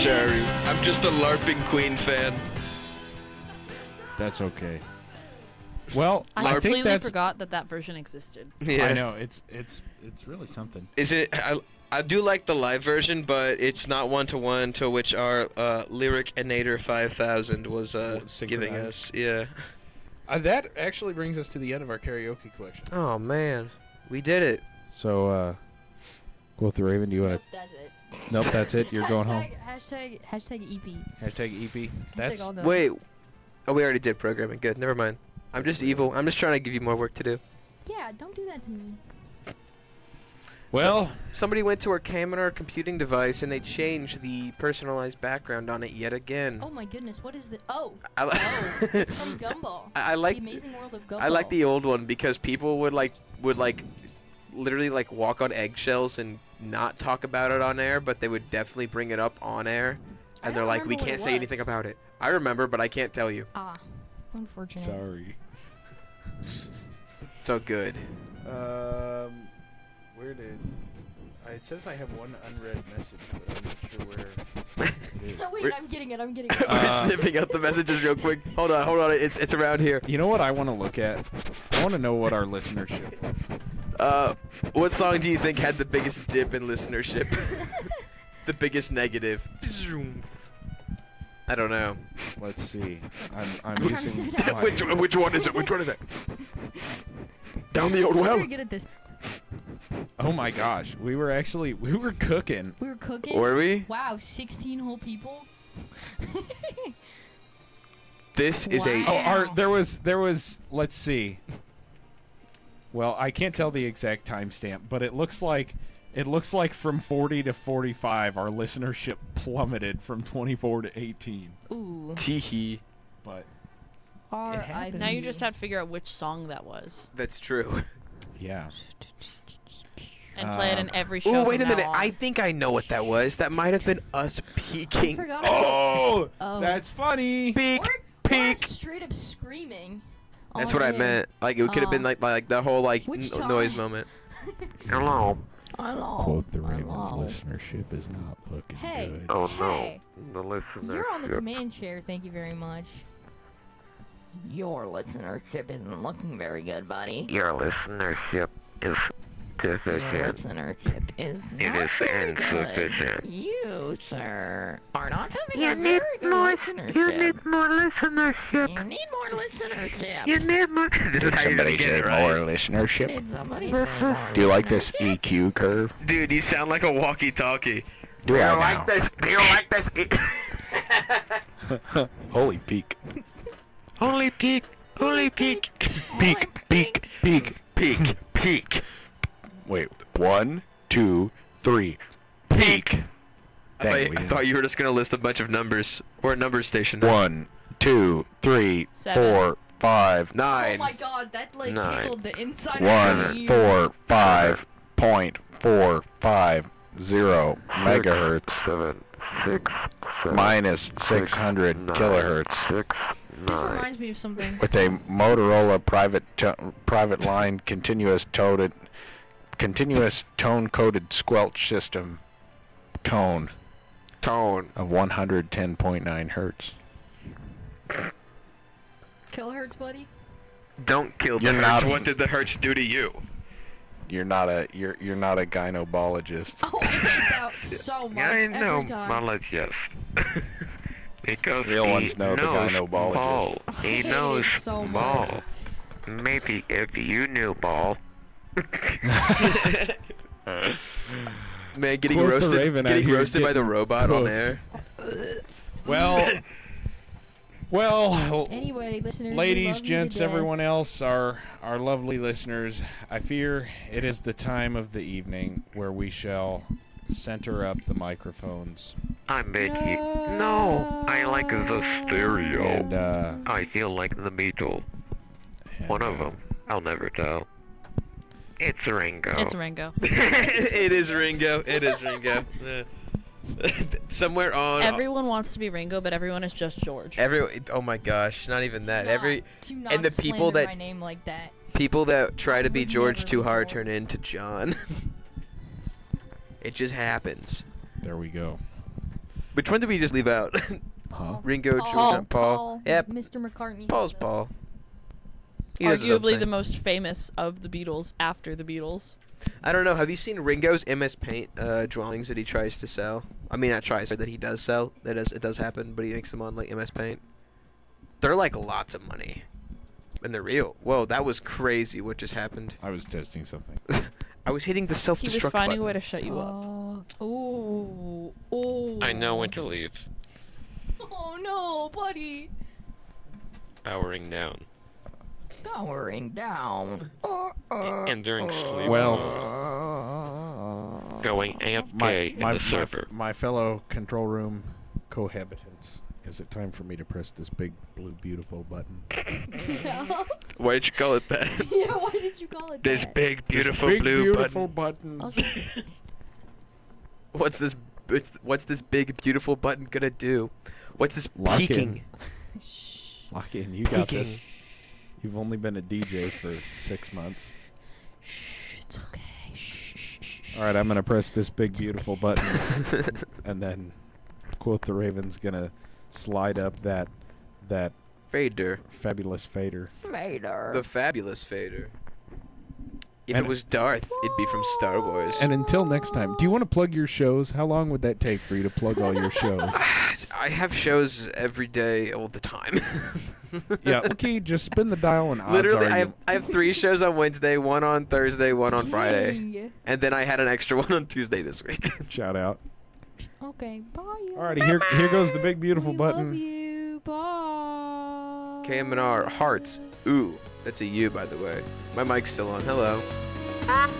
sorry. I'm just a LARPing Queen fan. That's okay. Well, I I think completely that's. forgot that version existed. Yeah. I know it's really something. Is it? I do like the live version, but it's not one-to-one to which our Lyric Enator 5000 was giving Synchronized. us. Yeah. That actually brings us to the end of our karaoke collection. Oh man, we did it. So, Quoth the Raven, do you want Nope, to? that's it. Nope, that's it. You're going home. Hashtag EP. Hashtag EP. That's all done. Wait. Oh, we already did programming. Good. Never mind. I'm just evil. I'm just trying to give you more work to do. Yeah, don't do that to me. well. Somebody went to our cam and our computing device and they changed the personalized background on it yet again. Oh my goodness, what is this? Oh, I it's from Gumball. I like The Amazing World of Gumball. I like the old one because people would literally walk on eggshells and not talk about it on air, but they would definitely bring it up on air, I and they're don't like, "We remember what can't it say was. anything about it." I remember, but I can't tell you. Ah, unfortunate. Sorry. So good. Where did? It says I have one unread message, but I'm not sure where it is. No, wait, We're- I'm getting it. We're snipping out the messages real quick. Hold on. It's around here. You know what I want to look at? I want to know what our listenership. What song do you think had the biggest dip in listenership? The biggest negative? I don't know. Let's see. I'm I'm using. trying to my- Which one is it? Which one is it? Down the old I'm well. very good at this. Oh my gosh, we were cooking. We were cooking. Were we? Wow, 16 whole people. This is Oh, Wow. there was. Let's see. Well, I can't tell the exact timestamp, but it looks like from 40 to 45, our listenership plummeted from 24 to 18. Ooh. Teehee. But R.I.P. Now you just have to figure out which song that was That's true. yeah, and play it in every show. Ooh, wait a from now minute. on. I think I know what that was. That might have been us I peeking. forgot. oh, Oh. that's funny. Peek, Or peek. straight up screaming. That's on what I air. meant. Like it could have been like the whole Which noise time? moment. Hello. Hello. Quote the Ravens Hello. listenership is not looking Hey. good. Oh Hey. no. The listener. You're on the command chair. Thank you very much. Your listenership isn't looking very good, buddy. Your listenership is Your listenership is It not is very good. insufficient. You, sir, are not having a very good listenership. more listenership. You need more listenership. need more. This is how you're gonna get it right. listenership. Did somebody say more Do you like this listenership? EQ curve? Dude, you sound like a walkie-talkie. Do I now? this? Do you like this? Holy peak. Holy peak! Holy peak! Peak, peak, peak. Peak! Peak! Wait, 1, 2, 3. Peak! Dang, I thought you were just gonna list a bunch of numbers. We're a number station. 1, 2, 3, 7. 4, 5. Oh 9. my god, that like Nine. tickled the inside of my 1, ear. 4, 5.450 megahertz 7, 6, minus 600 kilohertz This reminds me of something. with a Motorola private line continuous tone coded squelch system tone Tone. of 110.9 hertz. Kilohertz, buddy? Don't kill the You're Hertz. not- What did the Hertz do to you? You're not a gynobologist. Oh, I hate that so much every time. yes. Because Real ones know the gynobologist. ball. I hate it so much. Maybe if you knew ball. Man, getting Quote the roasted, Raven out getting here roasted by the getting robot on cooked. air. Well, Anyway, listeners, we ladies, love you gents, to death. everyone else, our lovely listeners, I fear it is the time of the evening where we shall center up the microphones. I'm Becky. No, I like the stereo. And, I feel like the Beatles. One of them. I'll never tell. It's Ringo. It's Ringo. It is Ringo. It is Ringo. Somewhere on Everyone wants to be Ringo, but everyone is just George. oh my gosh, not even that. Do not and the people slander that my name like that. people that try to be Would George never too be hard George. turn into John. It just happens. there we go. Which one did we just leave out? Huh? Ringo, George, and Paul. Yep. Mr. McCartney. Paul's Paul. He does his own Arguably the thing. most famous of the Beatles after the Beatles. I don't know. Have you seen Ringo's MS Paint drawings that he tries to sell? I mean, not tries, that he does sell. It does happen, but he makes them on like MS Paint. They're like lots of money, and they're real. Whoa, that was crazy! What just happened? I was testing something. I was hitting the He self-destruct was finding button. a way to shut you up. Oh. I know when to leave. Oh no, buddy. Powering down. Powering down. And during sleep. Well, Going AFK in the server. my fellow control room cohabitants, is it time for me to press this big blue beautiful button? Yeah. Why did you call it that? Yeah, why did you call it This that? big, beautiful Big blue beautiful button. button. Okay. What's this? What's this big beautiful button gonna do? What's this Lock in. peeking? Lock in, you got this. Peeking. You've only been a DJ for 6 months. It's okay. All right, I'm gonna press this big beautiful button, and then, quote the Ravens, gonna slide up that Fader. fabulous fader. Vader. The fabulous Fader. If And- it was Darth, it'd be from Star Wars. And until next time, do you want to plug your shows? How long would that take for you to plug all your shows? I have shows every day, all the time. Yeah, okay, just spin the dial and odds Literally, are I have 3 shows on Wednesday, 1 on Thursday, 1 on Friday, Dang. and then I had an extra one on Tuesday this week. shout out. Okay, bye. Alrighty, here goes the big beautiful We button. Love you. Bye. KMNR hearts. Ooh, that's a U, by the way. My mic's still on. Hello.